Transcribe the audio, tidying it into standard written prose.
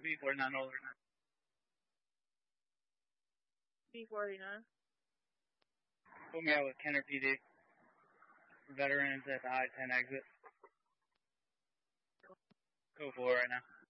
B49 older. B49. Put me out with Kenner PD. Veterans at the I-10 exit. Go for it right now.